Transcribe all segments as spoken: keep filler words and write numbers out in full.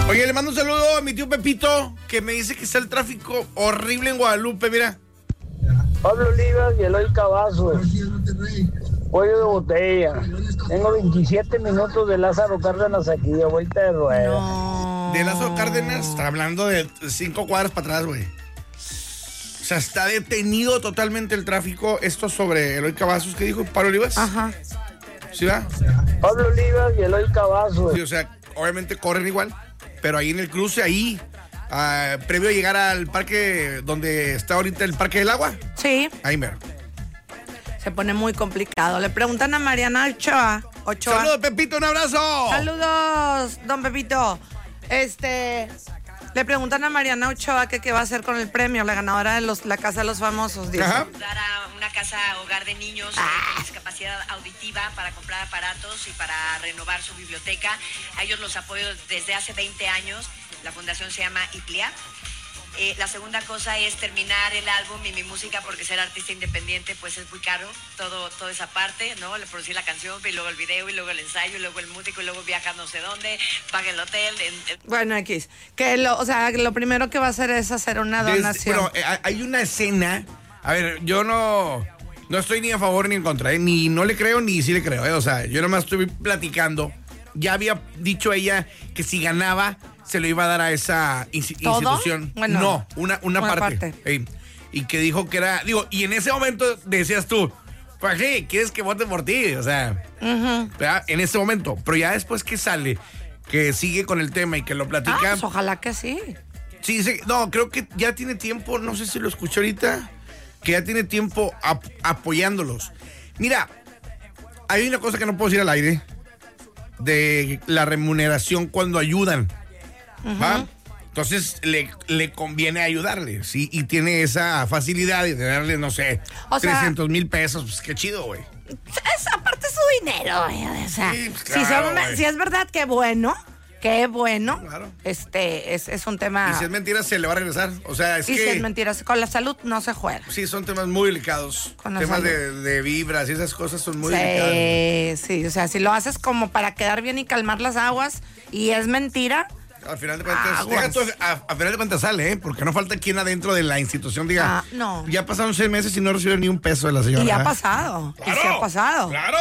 Oye, le mando un saludo a mi tío Pepito, que me dice que está el tráfico horrible en Guadalupe, mira. Pablo Olivas y Eloy Cavazos. Pollo de botella. Tengo veintisiete minutos de Lázaro Cárdenas aquí, de vuelta de rueda. No. De Lázaro Cárdenas, está hablando de cinco cuadras para atrás, güey. O sea, está detenido totalmente el tráfico. Esto sobre Eloy Cavazos, ¿qué dijo Pablo Olivas? Ajá. ¿Sí va? Pablo Olivas y Eloy Cavazos. Sí, o sea, obviamente corren igual, pero ahí en el cruce, ahí, uh, previo a llegar al parque donde está ahorita el Parque del Agua. Sí. Ahí mero. Se pone muy complicado. Le preguntan a Mariana Ochoa. Ochoa. Saludos, Pepito, un abrazo. Saludos, don Pepito. Este, le preguntan a Mariana Ochoa que qué va a hacer con el premio, la ganadora de los, la Casa de los Famosos. Dice. Ajá. Dar a una casa hogar de niños Ah. eh, con discapacidad auditiva para comprar aparatos y para renovar su biblioteca. A ellos los apoyo desde hace veinte años. La fundación se llama IPLIA. Eh, la segunda cosa es terminar el álbum y mi música, porque ser artista independiente pues es muy caro, todo, toda esa parte, ¿no? Le producir la canción, y luego el video, y luego el ensayo, y luego el músico, y luego viajar no sé dónde, paga el hotel. En, en... Bueno, X, que lo, o sea, lo primero que va a hacer es hacer una Desde- donación. pero eh, hay una escena, a ver, yo no, no estoy ni a favor ni en contra, ¿eh? Ni no le creo ni sí le creo, ¿eh? O sea, yo nomás estoy platicando. Ya había dicho ella que si ganaba se lo iba a dar a esa insti- ¿Todo? institución. Bueno, no, una, una, una parte. parte. Ey, y que dijo que era, digo, y en ese momento decías tú, pues sí, quieres que vote por ti, o sea, Uh-huh. ¿verdad? En ese momento, pero ya después que sale, que sigue con el tema y que lo Ah, platica. pues ojalá que sí. Sí, sí, no, creo que ya tiene tiempo, no sé si lo escuché ahorita, que ya tiene tiempo ap- apoyándolos. Mira, hay una cosa que no puedo decir al aire, de la remuneración cuando ayudan, ¿va? Entonces le, le conviene ayudarles, ¿sí? Y tiene esa facilidad de darle, no sé, O sea- trescientos mil pesos, pues qué chido, güey. Es, aparte es su dinero, güey, o sea, Sí, pues, si, claro, son- güey. si es verdad, qué bueno, qué bueno. Claro. Este, es, es un tema. Y si es mentira, se le va a regresar, o sea, es y que... si es mentira, con la salud no se juega. Sí, son temas muy delicados. Con la Temas salud. de, de vibras y esas cosas son muy delicadas. Sí, sí, o sea, si lo haces como para quedar bien y calmar las aguas y es mentira, Al final de cuentas, Aguas. deja tú, a, a final de cuentas sale, ¿eh? Porque no falta quien adentro de la institución diga, Ah, no. ya pasaron seis meses y no recibieron ni un peso de la señora. y ha ¿eh? pasado, y ¡Claro! se ha pasado. ¡Claro!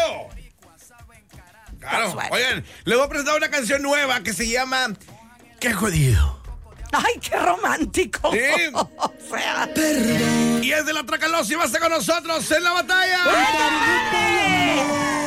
Claro. Pues bueno. Oigan, les voy a presentar una canción nueva que se llama Qué jodido. Ay, qué romántico. Sí. O sea, Y es de la Tracalosa y va a estar con nosotros en la batalla. ¡eh!